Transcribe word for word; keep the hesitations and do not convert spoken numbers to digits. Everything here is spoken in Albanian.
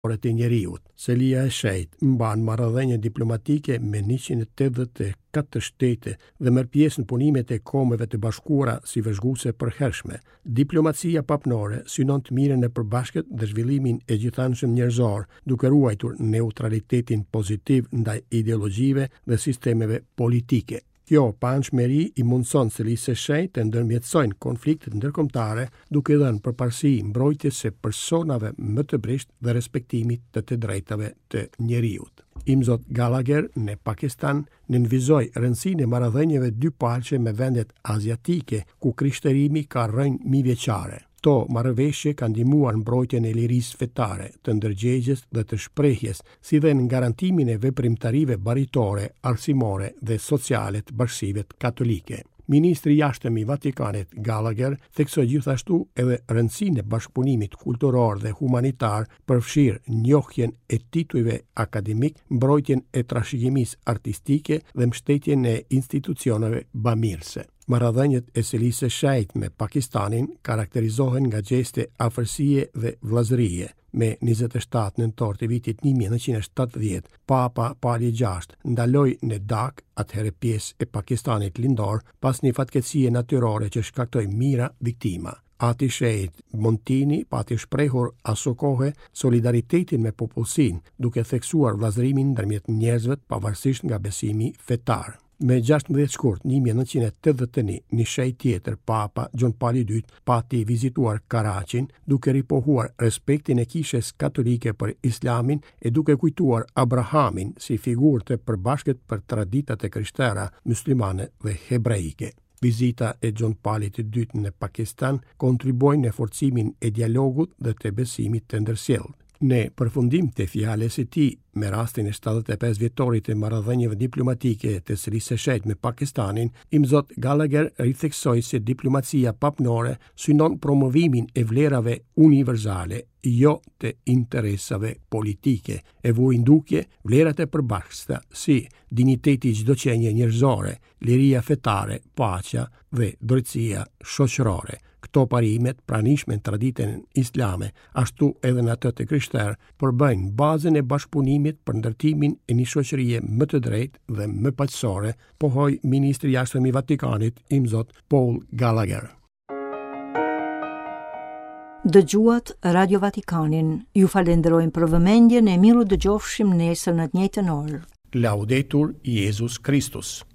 të njeriut. Selia e Shejtë mban marrëdhënie diplomatike me njëqind e tetëdhjetë e katër shtete dhe merr pjesë në punimet e Kombeve të Bashkuara si vëzhguese përhershme. Diplomacia papnore synon të mirën e përbashkët dhe zhvillimin e gjithanshëm njerëzor, duke ruajtur neutralitetin pozitiv ndaj ideologjive dhe sistemeve politike. Kjo pançmëri i mundson Selisë së Shenjtë të ndërmjetësojnë konfliktet ndërkombëtare duke dhënë përparësi mbrojtjes së personave më të brisht dhe respektimit të të drejtave të njeriut. Imzot Gallagher në Pakistan nënvizoi rëndësinë e marrëdhënieve dypalqe me vendet aziatike ku krishterimi ka rënë mijëvjeçare. Këto marrëveshje kanë ndihmuar mbrojtjen e lirisë fetare, të ndërgjegjes dhe të shprehjes, si dhe në garantimin e veprimtarive baritore, arsimore dhe sociale të bashkësive katolike. Ministri i jashtëm i Vatikanit Gallagher theksoi gjithashtu edhe rëndësinë e bashkëpunimit kulturor dhe humanitar, përfshirë njohjen e titujve akademik, mbrojtjen e trashëgimisë artistike dhe mbështetjen e institucioneve bamirëse. Marrëdhëniet e Selisë së Shenjtë me Pakistanin karakterizohen nga gjeste afërsie dhe vëllazërie. Me njëzet e shtatë nëntor të vitit një mijë e nëntëqind e shtatëdhjetë, Papa Pali i gjashtë ndaloi në Dak, atëherë pjesë e Pakistanit lindor, pas një fatkeqësie natyrore që shkaktoi mijëra viktima. Ati Shejt Montini pati shprehur aso kohe solidaritetin me popullsinë, duke theksuar vëllazërimin ndërmjet njerëzve pavarësisht nga besimi fetar. Me gjashtëmbëdhjetë shkurt një mijë e nëntëqind e tetëdhjetë e një, një shejt tjetër, Papa Gjon Pali i dytë, pati vizituar Karaqin, duke ripohuar respektin e kishës katolike për Islamin e duke kujtuar Abrahamin si figurë të përbashkët për traditat e krishtere, muslimane dhe hebreike. Vizita e Gjon Palit të dytë në Pakistan kontribuojnë në forcimin e dialogut dhe të besimit të ndërsjellë. Në përfundim të fjales së tij me rastin e shtatëdhjetë e pesë vjetorit të marrëdhënieve diplomatike të Selisë së Shenjtë me Pakistanin, Imzot Gallagher ritheksoi se diplomacia papnore synon promovimin e vlerave universale, jo të interesave politike, e vuri ndukje vlerat e përbashkëta si dinjiteti i çdo qenie njerëzore, liria fetare, paqja dhe drejtësia shoqërore. Këto parimet, pranishme në traditën islame, ashtu edhe në atë të krishterë, përbëjnë bazën e bashkëpunimit për ndërtimin e një shoqërie më të drejtë dhe më paqësore, pohoi ministri i jashtëm i Vatikanit, Imzot Paul Gallagher. Dëgjuat Radio Vatikanin. Ju falenderojmë për vëmendjen e miru dëgjofshim nesër në të njëjtën orë. Laudetur Jesus Christus.